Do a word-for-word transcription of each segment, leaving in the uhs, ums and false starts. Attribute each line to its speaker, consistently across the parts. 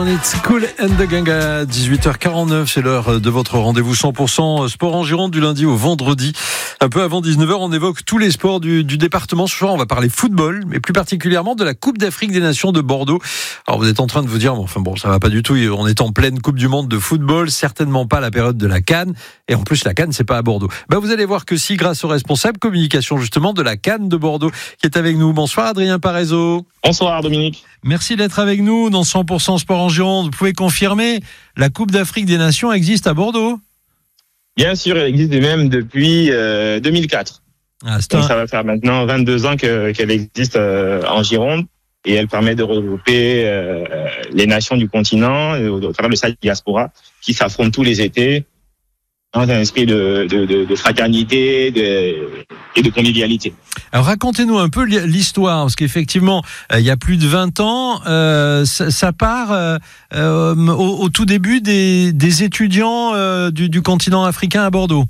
Speaker 1: It's Cool and the Gang à dix-huit heures quarante-neuf, c'est l'heure de votre rendez-vous cent pour cent sport en Gironde du lundi au vendredi. Un peu avant dix-neuf heures, on évoque tous les sports du, du département. Ce soir, on va parler football, mais plus particulièrement de la Coupe d'Afrique des Nations de Bordeaux. Alors vous êtes en train de vous dire, bon, enfin bon, ça va pas du tout, on est en pleine Coupe du Monde de football, certainement pas la période de la CAN, et en plus la CAN, c'est pas à Bordeaux. Ben, vous allez voir que si, grâce au responsable communication justement de la CAN de Bordeaux, qui est avec nous. Bonsoir Adrien Parezo.
Speaker 2: Bonsoir Dominique.
Speaker 1: Merci d'être avec nous dans cent pour cent Sport en Gironde. Vous pouvez confirmer, la Coupe d'Afrique des Nations existe à Bordeaux ?
Speaker 2: Bien sûr, elle existe même depuis euh, deux mille quatre.
Speaker 1: Ah, c'est
Speaker 2: Donc
Speaker 1: un...
Speaker 2: ça va faire maintenant vingt-deux ans que, qu'elle existe euh, en Gironde et elle permet de regrouper euh, les nations du continent euh, au travers de sa diaspora qui s'affrontent tous les étés dans un esprit de, de, de, de fraternité de, et de convivialité.
Speaker 1: Alors racontez-nous un peu l'histoire, parce qu'effectivement, euh, il y a plus de vingt ans, euh, ça, ça part euh, euh, au, au tout début des, des étudiants euh, du, du continent africain à Bordeaux.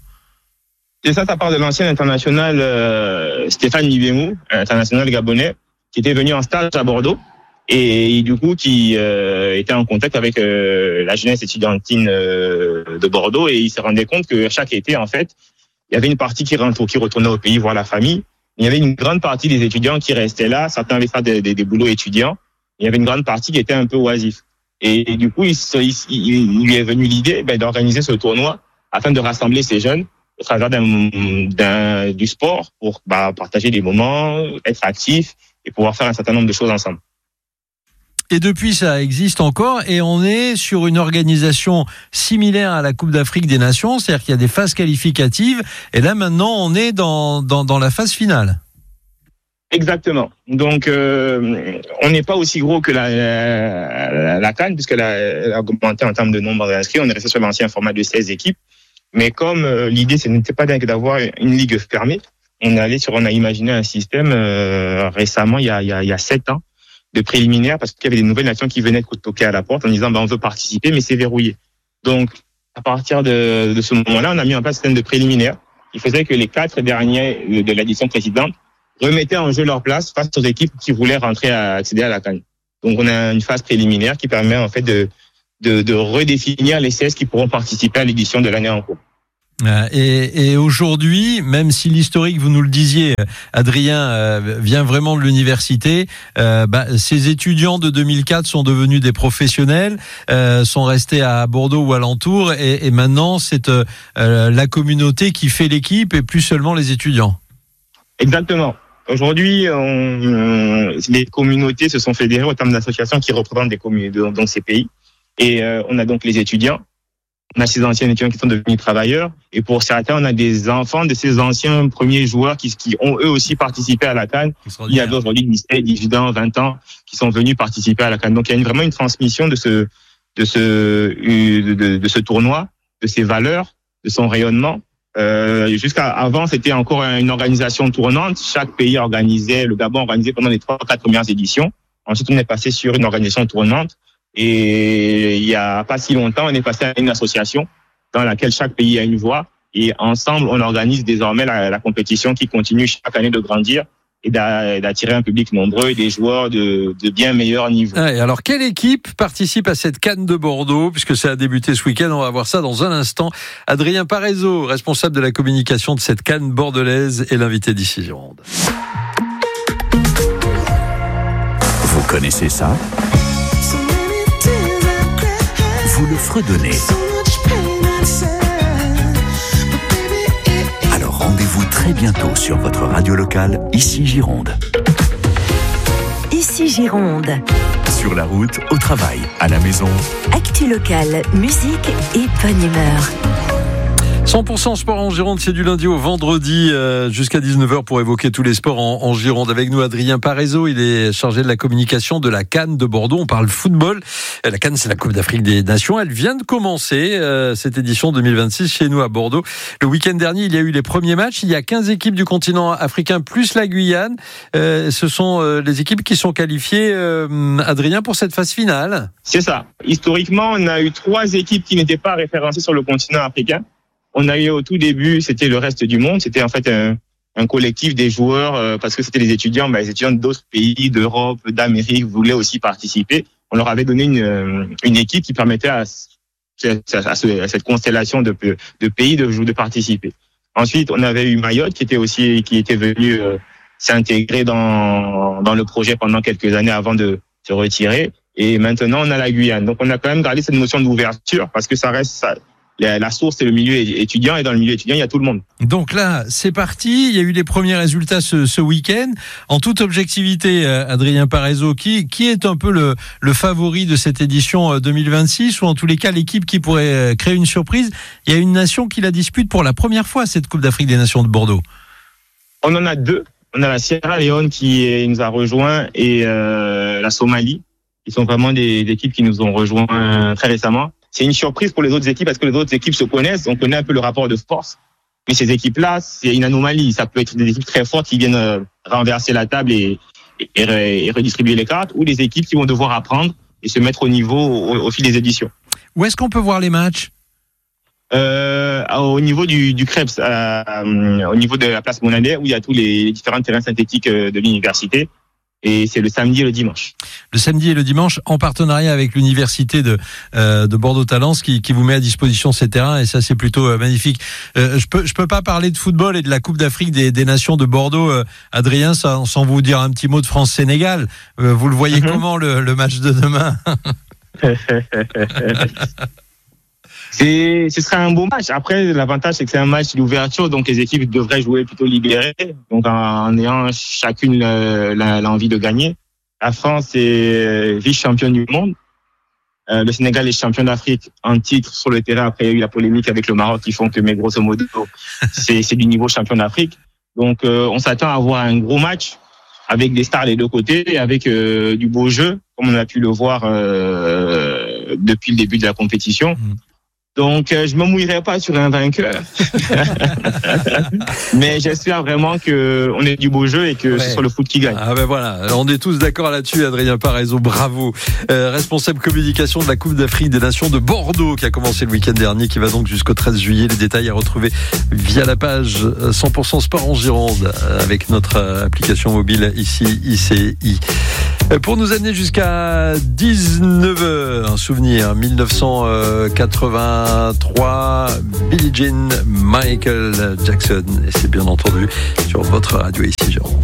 Speaker 2: Et ça, ça part de l'ancien international euh, Stéphane Libemou, international gabonais, qui était venu en stage à Bordeaux et, et du coup qui euh, était en contact avec euh, la jeunesse étudiantine euh, de Bordeaux et il se rendait compte que chaque été, en fait, il y avait une partie qui rentre, qui retournait au pays voir la famille. Il y avait une grande partie des étudiants qui restaient là. Certains avaient fait des, des, des boulots étudiants. Il y avait une grande partie qui était un peu oisif. Et, et du coup, il, il, il lui est venu l'idée ben, d'organiser ce tournoi afin de rassembler ces jeunes au travers d'un, d'un, du sport pour bah, partager des moments, être actifs et pouvoir faire un certain nombre de choses ensemble.
Speaker 1: Et depuis, ça existe encore et on est sur une organisation similaire à la Coupe d'Afrique des Nations, c'est-à-dire qu'il y a des phases qualificatives et là maintenant on est dans, dans, dans la phase finale.
Speaker 2: Exactement. Donc euh, on n'est pas aussi gros que la, la, la CAN puisqu'elle a, elle a augmenté en termes de nombre d'inscrits. On est resté sur l'ancien format de seize équipes. Mais comme euh, l'idée ce n'était pas d'avoir une ligue fermée, on, allait sur, on a imaginé un système euh, récemment, il y a, il y a, il y a sept ans, de préliminaires parce qu'il y avait des nouvelles nations qui venaient de toquer à la porte en disant bah, on veut participer mais c'est verrouillé. Donc à partir de, de ce moment-là, on a mis en place un système de préliminaires qui faisait que les quatre derniers de l'édition précédente remettaient en jeu leur place face aux équipes qui voulaient rentrer à accéder à la CAN. Donc on a une phase préliminaire qui permet en fait de, de, de redéfinir les seize qui pourront participer à l'édition de l'année en cours.
Speaker 1: Et, et aujourd'hui, même si l'historique, vous nous le disiez, Adrien, euh, vient vraiment de l'université, euh, bah, ces étudiants de deux mille quatre sont devenus des professionnels, euh, sont restés à Bordeaux ou alentour, et, et maintenant c'est euh, la communauté qui fait l'équipe et plus seulement les étudiants. Exactement.
Speaker 2: Aujourd'hui, on, les communautés se sont fédérées au terme d'associations qui représentent des communautés dans ces pays, et euh, on a donc les étudiants. On a ces anciens étudiants qui sont devenus travailleurs et pour certains, on a des enfants de ces anciens premiers joueurs qui, qui ont eux aussi participé à la CAN. Il y a aujourd'hui dix-sept, dix-huit ans, vingt ans qui sont venus participer à la CAN. Donc il y a une, vraiment une transmission de ce de ce de, de, de ce tournoi, de ses valeurs, de son rayonnement. Euh, jusqu'à avant, c'était encore une organisation tournante. Chaque pays organisait, le Gabon organisait pendant les trois quatre premières éditions. Ensuite, on est passé sur une organisation tournante. Et il y a pas si longtemps, on est passé à une association dans laquelle chaque pays a une voix et ensemble, on organise désormais la, la compétition qui continue chaque année de grandir et d'attirer un public nombreux et des joueurs de, de bien meilleur niveau.
Speaker 1: Et alors, quelle équipe participe à cette CAN de Bordeaux, puisque ça a débuté ce week-end? On va voir ça dans un instant. Adrien Parezo, responsable de la communication de cette CAN bordelaise, est l'invité d'ici Gironde.
Speaker 3: Vous connaissez ça? Vous le fredonnez. Alors rendez-vous très bientôt sur votre radio locale, ici Gironde.
Speaker 4: Ici Gironde.
Speaker 3: Sur la route, au travail, à la maison.
Speaker 4: Actu locale, musique et bonne humeur.
Speaker 1: cent pour cent sport en Gironde, c'est du lundi au vendredi euh, jusqu'à dix-neuf heures pour évoquer tous les sports en, en Gironde. Avec nous, Adrien Parezo, il est chargé de la communication de la CAN de Bordeaux. On parle football. La CAN, c'est la Coupe d'Afrique des Nations. Elle vient de commencer euh, cette édition deux mille vingt-six chez nous à Bordeaux. Le week-end dernier, il y a eu les premiers matchs. Il y a quinze équipes du continent africain plus la Guyane. Euh, ce sont euh, les équipes qui sont qualifiées, euh, Adrien, pour cette phase finale.
Speaker 2: C'est ça. Historiquement, on a eu trois équipes qui n'étaient pas référencées sur le continent africain. On a eu au tout début, c'était le reste du monde, c'était en fait un, un collectif des joueurs, euh, parce que c'était les étudiants, bah, les étudiants d'autres pays, d'Europe, d'Amérique voulaient aussi participer. on leur avait donné une, une équipe qui permettait à, à, ce, à cette constellation de, de pays de, de participer. Ensuite, on avait eu Mayotte qui était aussi qui était venu euh, s'intégrer dans dans le projet pendant quelques années avant de se retirer. Et maintenant, on a la Guyane. Donc, on a quand même gardé cette notion d'ouverture parce que ça reste ça, la, la source, c'est le milieu étudiant. Et dans le milieu étudiant, il y a tout le monde.
Speaker 1: Donc là, c'est parti. Il y a eu les premiers résultats ce, ce week-end. En toute objectivité, Adrien Parezo, qui, qui est un peu le, le favori de cette édition deux mille vingt-six, ou en tous les cas, l'équipe qui pourrait créer une surprise? Il y a une nation qui la dispute pour la première fois, cette Coupe d'Afrique des Nations de Bordeaux.
Speaker 2: On en a deux. On a la Sierra Leone qui nous a rejoint et euh, la Somalie. Ils sont vraiment des, des équipes qui nous ont rejoints très récemment. C'est une surprise pour les autres équipes parce que les autres équipes se connaissent. On connaît un peu le rapport de force. Mais ces équipes-là, c'est une anomalie. Ça peut être des équipes très fortes qui viennent renverser la table et, et, et redistribuer les cartes, ou des équipes qui vont devoir apprendre et se mettre au niveau au, au fil des éditions.
Speaker 1: Où est-ce qu'on peut voir les matchs?
Speaker 2: Euh, au niveau du, du Krebs, euh, au niveau de la place Monadais, où il y a tous les différents terrains synthétiques de l'université. Et c'est le samedi et le dimanche.
Speaker 1: Le samedi et le dimanche, en partenariat avec l'université de euh, de Bordeaux-Talence, qui qui vous met à disposition ces terrains, et ça c'est plutôt euh, magnifique. Euh, je peux je peux pas parler de football et de la Coupe d'Afrique des des Nations de Bordeaux, euh, Adrien, sans, sans vous dire un petit mot de France-Sénégal. Euh, vous le voyez mm-hmm. comment le le match de demain?
Speaker 2: C'est, ce serait un beau match. Après, l'avantage, c'est que c'est un match d'ouverture, donc les équipes devraient jouer plutôt libérées, donc en, en ayant chacune l'envie de gagner. La France est vice-championne du monde. Euh, le Sénégal est champion d'Afrique en titre sur le terrain. Après, il y a eu la polémique avec le Maroc qui font que, mais grosso modo, c'est, c'est du niveau champion d'Afrique. Donc, euh, on s'attend à avoir un gros match avec des stars des deux côtés, et avec euh, du beau jeu, comme on a pu le voir euh, depuis le début de la compétition. Mmh. Donc, euh, je me mouillerai pas sur un vainqueur. Mais j'espère vraiment que on ait du beau jeu et que ouais. ce soit le foot qui gagne.
Speaker 1: Ah ben voilà, on est tous d'accord là-dessus, Adrien Parezo, bravo. Euh, responsable communication de la Coupe d'Afrique des Nations de Bordeaux, qui a commencé le week-end dernier, qui va donc jusqu'au treize juillet. Les détails à retrouver via la page cent pour cent Sport en Gironde, avec notre application mobile ici, I C I. Pour nous amener jusqu'à dix-neuf heures, un souvenir, dix-neuf cent quatre-vingt-trois, Billie Jean, Michael Jackson, et c'est bien entendu sur votre radio ici, Gironde.